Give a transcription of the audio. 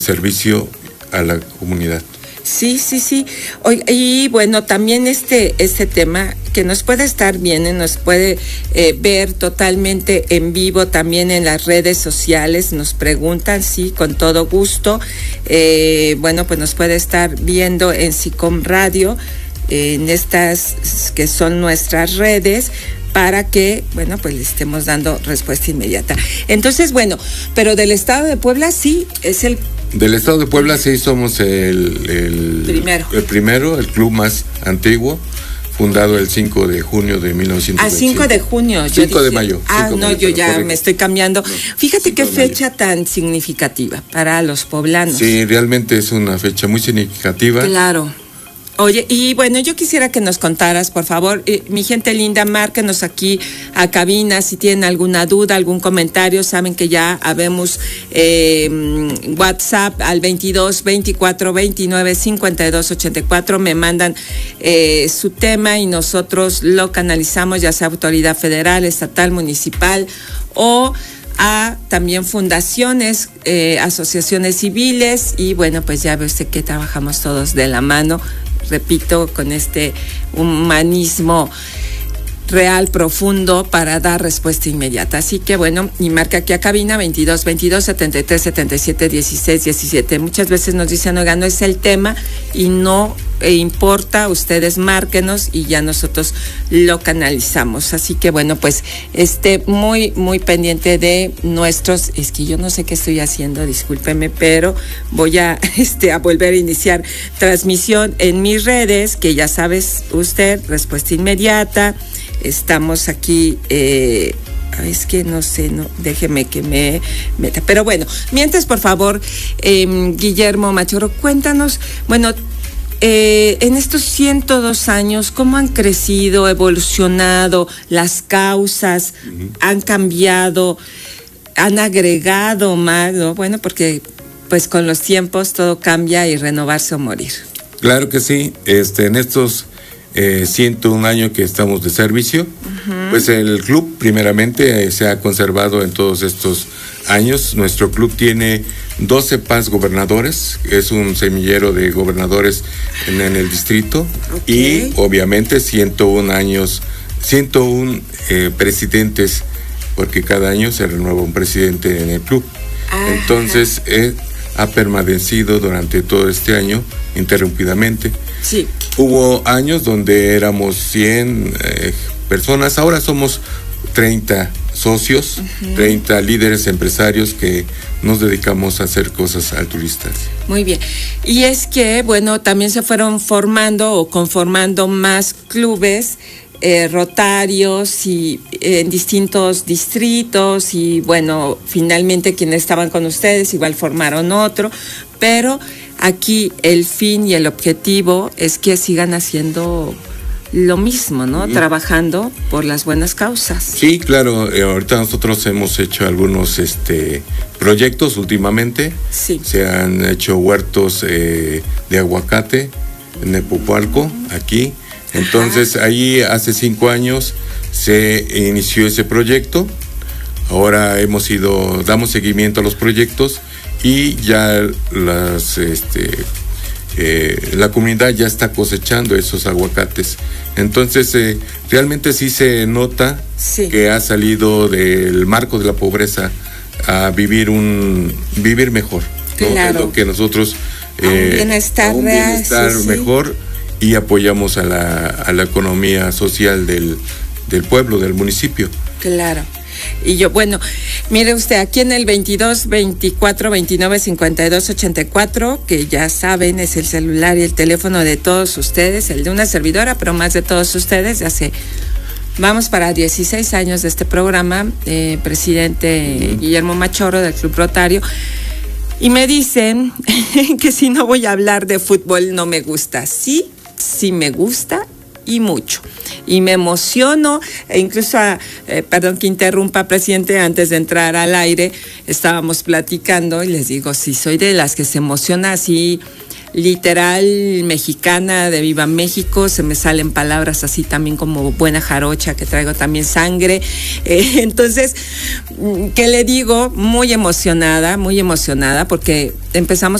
servicio a la comunidad. Sí. Oiga, y bueno, también este tema que nos puede estar viendo, nos puede ver totalmente en vivo también en las redes sociales, nos preguntan, sí, con todo gusto. Bueno, pues nos puede estar viendo en SICOM Radio, en estas que son nuestras redes, para que, bueno, pues le estemos dando respuesta inmediata. Entonces, bueno, pero del Estado de Puebla sí es el... Del Estado de Puebla sí somos el primero, el club más antiguo, fundado el 5 de junio de 1925. 5 de junio. 5 de mayo. Yo ya correcto. Me estoy cambiando. Fíjate qué fecha tan significativa para los poblanos. Sí, realmente es una fecha muy significativa. Claro. Oye, y bueno, yo quisiera que nos contaras, por favor, mi gente linda, márquenos aquí a cabina si tienen alguna duda, algún comentario. Saben que ya habemos WhatsApp al 22 24 29 52 84. Me mandan su tema y nosotros lo canalizamos, ya sea autoridad federal, estatal, municipal o a también fundaciones, asociaciones civiles. Y bueno, pues ya ve usted que trabajamos todos de la mano, repito, con este humanismo real, profundo, para dar respuesta inmediata. Así que bueno, y marca aquí a cabina 22 22 73 77 16 17. Muchas veces nos dicen, oiga, no es el tema y no importa, ustedes márquenos y ya nosotros lo canalizamos. Así que bueno, pues muy pendiente de nuestros, es que yo no sé qué estoy haciendo, discúlpeme, pero voy a volver a iniciar transmisión en mis redes, que ya sabes usted, respuesta inmediata. Estamos aquí, es que no sé, déjeme que me meta. Pero bueno, mientras, por favor, Guillermo Machorro, cuéntanos, bueno, en estos 102 años, ¿cómo han crecido, evolucionado las causas? ¿Han cambiado? ¿Han agregado más? ¿No? Bueno, porque pues con los tiempos todo cambia y renovarse o morir. Claro que sí. En estos 101 años que estamos de servicio, pues el club primeramente se ha conservado en todos estos años. Nuestro club tiene 12 PAS gobernadores, es un semillero de gobernadores en el distrito, y obviamente 101 años, 101 presidentes, porque cada año se renueva un presidente en el club. Entonces ha permanecido durante todo este año interrumpidamente. Sí. Hubo años donde éramos 100 personas, ahora somos 30 socios, 30 líderes empresarios que nos dedicamos a hacer cosas altruistas. Muy bien. Y es que, bueno, también se fueron formando o conformando más clubes rotarios y en distintos distritos, y bueno, finalmente quienes estaban con ustedes igual formaron otro, pero aquí el fin y el objetivo es que sigan haciendo lo mismo, ¿no? Trabajando por las buenas causas. Sí, claro. Ahorita nosotros hemos hecho algunos proyectos últimamente. Sí. Se han hecho huertos de aguacate en Nepopalco, aquí. Entonces, ahí hace 5 años se inició ese proyecto. Ahora damos seguimiento a los proyectos y ya la comunidad ya está cosechando esos aguacates. Entonces, realmente sí se nota que ha salido del marco de la pobreza a vivir mejor, ¿no? Claro. Es lo que nosotros un bienestar mejor, y apoyamos a la economía social del pueblo, del municipio. Claro. Y yo, bueno, mire usted, aquí en el 22 24 29 52 84, que ya saben, es el celular y el teléfono de todos ustedes, el de una servidora, pero más de todos ustedes. Vamos para 16 años de este programa, presidente Guillermo Machorro del Club Rotario. Y me dicen que si no voy a hablar de fútbol no me gusta. Sí me gusta, y mucho. Y me emociono, e incluso, perdón que interrumpa, presidente, antes de entrar al aire, estábamos platicando y les digo, sí, soy de las que se emociona así literal mexicana de Viva México, se me salen palabras así también como buena jarocha, que traigo también sangre. Entonces, ¿qué le digo? Muy emocionada porque empezamos